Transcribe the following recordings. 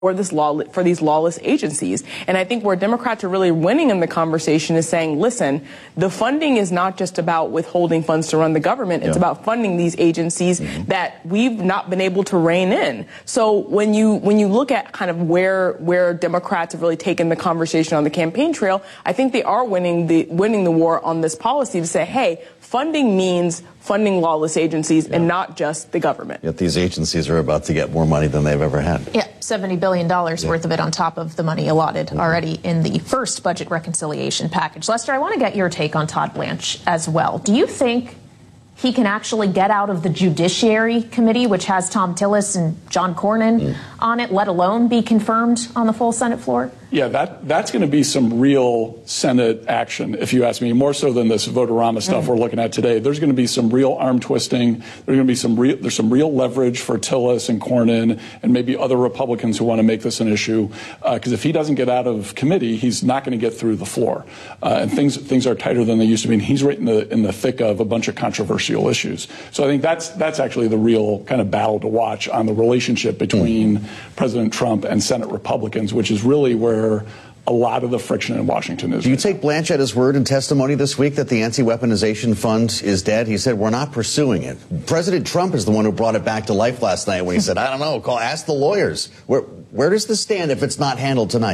for these lawless agencies. And I think where Democrats are really winning in the conversation is saying, listen, the funding is not just about withholding funds to run the government. It's about funding these agencies that we've not been able to rein in. So when you look at kind of where Democrats have really taken the conversation on the campaign trail, I think they are winning the war on this policy to say, hey, funding means funding lawless agencies and not just the government. Yet these agencies are about to get more money than they've ever had. Yeah, $70 billion worth of it on top of the money allotted already in the first budget reconciliation package. Lester, I want to get your take on Todd Blanche as well. Do you think he can actually get out of the Judiciary Committee, which has Thom Tillis and John Cornyn on it, let alone be confirmed on the full Senate floor? Yeah, that's going to be some real Senate action, if you ask me, more so than this Votorama stuff we're looking at today. There's going to be some real arm twisting. There's going to be there's some real leverage for Tillis and Cornyn and maybe other Republicans who want to make this an issue. Because if he doesn't get out of committee, he's not going to get through the floor. And things are tighter than they used to be. And he's right in the thick of a bunch of controversial issues. So I think that's actually the real kind of battle to watch on the relationship between President Trump and Senate Republicans, which is really where a lot of the friction in Washington is. Do you take Blanche at his word in testimony this week that the anti-weaponization fund is dead? He said, we're not pursuing it. President Trump is the one who brought it back to life last night when he said, I don't know, ask the lawyers. Where does this stand if it's not handled tonight?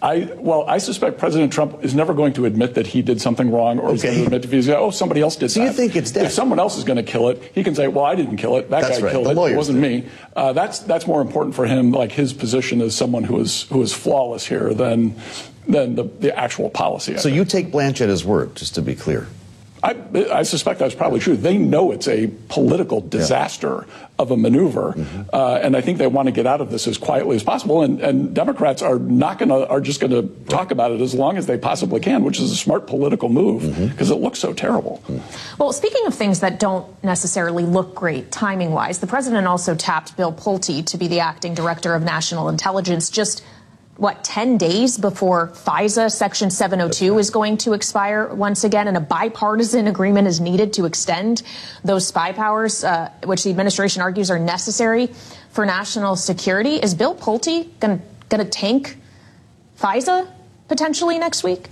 I suspect President Trump is never going to admit that he did something wrong, or he's going to admit if he's somebody else did that. So you think it's dead? If someone else is going to kill it, he can say, well, I didn't kill it. That guy killed it. It wasn't me. That's more important for him, like his position as someone who is flawless here than the actual policy. So you take Blanche at his word, just to be clear. I suspect that's probably true. They know it's a political disaster of a maneuver, and I think they want to get out of this as quietly as possible. And Democrats are just going to talk about it as long as they possibly can, which is a smart political move because it looks so terrible. Well, speaking of things that don't necessarily look great timing-wise, the president also tapped Bill Pulte to be the acting director of national intelligence just 10 days before FISA Section 702 is going to expire once again, and a bipartisan agreement is needed to extend those spy powers, which the administration argues are necessary for national security. Is Bill Pulte going to tank FISA potentially next week?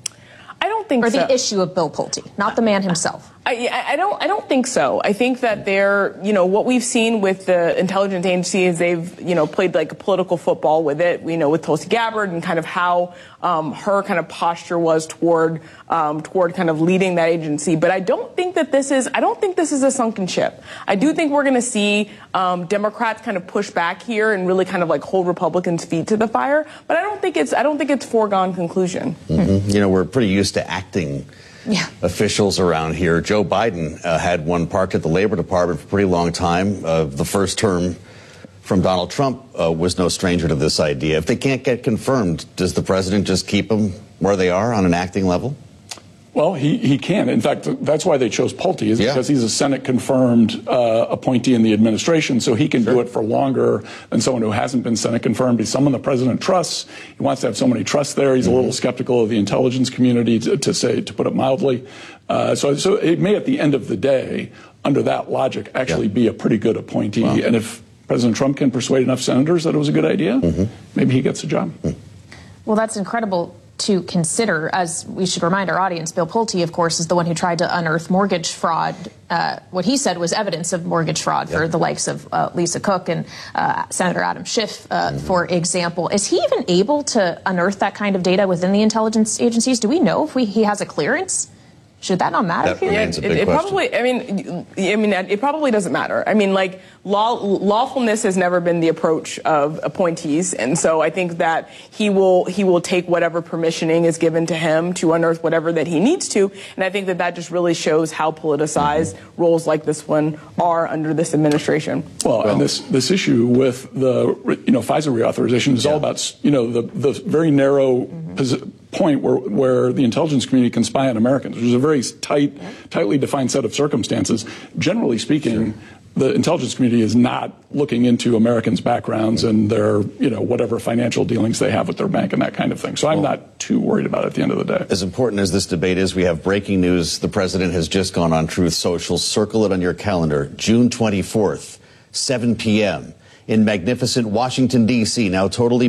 I don't think so. Or the issue of Bill Pulte, not the man himself. I don't think so. I think that what we've seen with the intelligence agency is they've, played like a political football with it, with Tulsi Gabbard and kind of how her kind of posture was toward kind of leading that agency. But I don't think this is a sunken ship. I do think we're going to see Democrats kind of push back here and really kind of like hold Republicans' feet to the fire. But I don't think it's foregone conclusion. We're pretty used to acting officials around here. Joe Biden had one parked at the Labor Department for a pretty long time. The first term from Donald Trump was no stranger to this idea. If they can't get confirmed, does the president just keep them where they are on an acting level? Well, he can. In fact, that's why they chose Pulte, is because he's a Senate-confirmed appointee in the administration, so he can do it for longer than someone who hasn't been Senate-confirmed. He's someone the president trusts. He wants to have someone he trusts there. He's a little skeptical of the intelligence community, to put it mildly. So it may, at the end of the day, under that logic, actually be a pretty good appointee. Wow. And if President Trump can persuade enough senators that it was a good idea, maybe he gets a job. Well, that's incredible to consider, as we should remind our audience. Bill Pulte, of course, is the one who tried to unearth mortgage fraud. What he said was evidence of mortgage fraud for the likes of Lisa Cook and Senator Adam Schiff, for example. Is he even able to unearth that kind of data within the intelligence agencies? Do we know if he has a clearance? Should that not matter here? It probably doesn't matter. I mean, like, lawfulness has never been the approach of appointees, and so I think that he will take whatever permissioning is given to him to unearth whatever that he needs to, and I think that just really shows how politicized roles like this one are under this administration. Well, and this issue with the FISA reauthorization is all about the very narrow point where the intelligence community can spy on Americans, which is a very tightly defined set of circumstances. Generally speaking, the intelligence community is not looking into Americans' backgrounds and their, whatever financial dealings they have with their bank and that kind of thing. So I'm not too worried about it at the end of the day. As important as this debate is, we have breaking news. The president has just gone on Truth Social. Circle it on your calendar. June 24th, 7 p.m. in magnificent Washington, D.C., now totally